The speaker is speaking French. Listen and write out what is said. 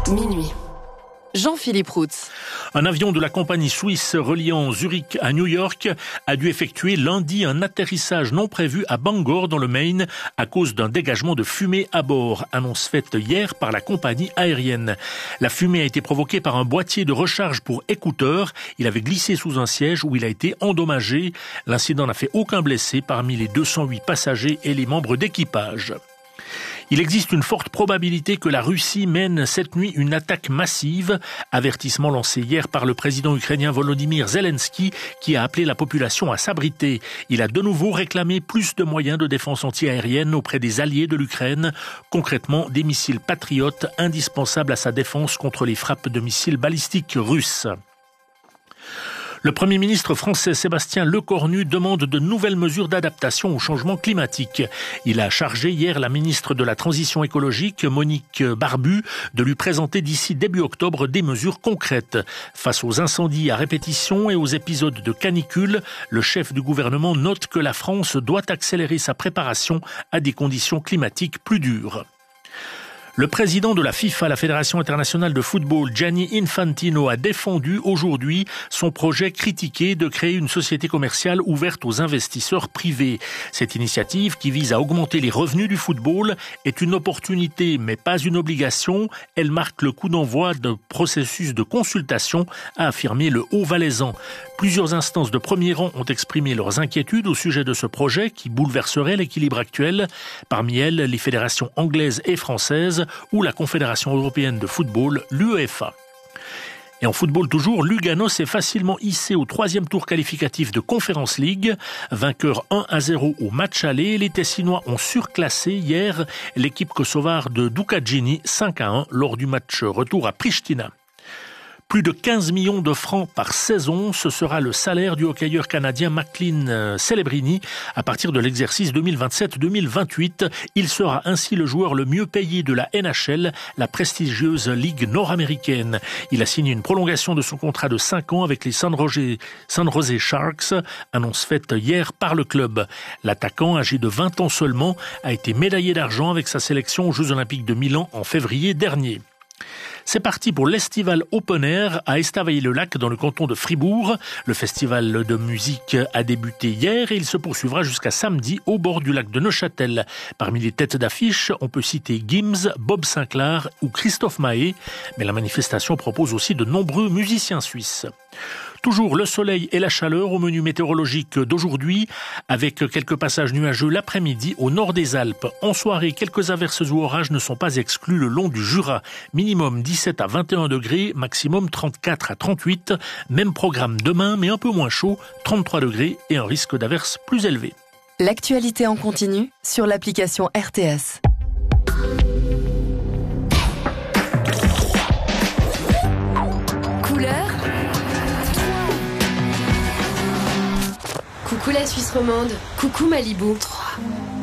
Minuit. Jean-Philippe Routz. Un avion de la compagnie suisse reliant Zurich à New York a dû effectuer lundi un atterrissage non prévu à Bangor dans le Maine à cause d'un dégagement de fumée à bord, annonce faite hier par la compagnie aérienne. La fumée a été provoquée par un boîtier de recharge pour écouteurs. Il avait glissé sous un siège où il a été endommagé. L'incident n'a fait aucun blessé parmi les 208 passagers et les membres d'équipage. Il existe une forte probabilité que la Russie mène cette nuit une attaque massive, avertissement lancé hier par le président ukrainien Volodymyr Zelensky qui a appelé la population à s'abriter. Il a de nouveau réclamé plus de moyens de défense anti-aérienne auprès des alliés de l'Ukraine, concrètement des missiles patriotes indispensables à sa défense contre les frappes de missiles balistiques russes. Le Premier ministre français Sébastien Lecornu demande de nouvelles mesures d'adaptation au changement climatique. Il a chargé hier la ministre de la Transition écologique, Monique Barbu, de lui présenter d'ici début octobre des mesures concrètes. Face aux incendies à répétition et aux épisodes de canicule, le chef du gouvernement note que la France doit accélérer sa préparation à des conditions climatiques plus dures. Le président de la FIFA, la Fédération internationale de football, Gianni Infantino, a défendu aujourd'hui son projet critiqué de créer une société commerciale ouverte aux investisseurs privés. Cette initiative, qui vise à augmenter les revenus du football, est une opportunité mais pas une obligation. Elle marque le coup d'envoi d'un processus de consultation, a affirmé le Haut-Valaisan. Plusieurs instances de premier rang ont exprimé leurs inquiétudes au sujet de ce projet qui bouleverserait l'équilibre actuel. Parmi elles, les fédérations anglaises et françaises ou la Confédération européenne de football, l'UEFA. Et en football toujours, Lugano s'est facilement hissé au 3e tour qualificatif de Conference League. Vainqueur 1-0 au match aller, les Tessinois ont surclassé hier l'équipe kosovare de Ducagini 5-1 lors du match retour à Pristina. Plus de 15 millions de francs par saison, ce sera le salaire du hockeyeur canadien McLean Celebrini à partir de l'exercice 2027-2028. Il sera ainsi le joueur le mieux payé de la NHL, la prestigieuse ligue nord-américaine. Il a signé une prolongation de son contrat de 5 ans avec les San Jose Sharks, annonce faite hier par le club. L'attaquant, âgé de 20 ans seulement, a été médaillé d'argent avec sa sélection aux Jeux Olympiques de Milan en février dernier. C'est parti pour l'Estival Open Air à Estavayer-le-Lac dans le canton de Fribourg. Le festival de musique a débuté hier et il se poursuivra jusqu'à samedi au bord du lac de Neuchâtel. Parmi les têtes d'affiche, on peut citer Gims, Bob Sinclair ou Christophe Mahé. Mais la manifestation propose aussi de nombreux musiciens suisses. Toujours le soleil et la chaleur au menu météorologique d'aujourd'hui, avec quelques passages nuageux l'après-midi au nord des Alpes. En soirée, quelques averses ou orages ne sont pas exclus le long du Jura. Minimum 17 à 21 degrés, maximum 34 à 38. Même programme demain, mais un peu moins chaud, 33 degrés et un risque d'averses plus élevé. L'actualité en continu sur l'application RTS. Couleur. Coucou la Suisse romande, coucou Malibu.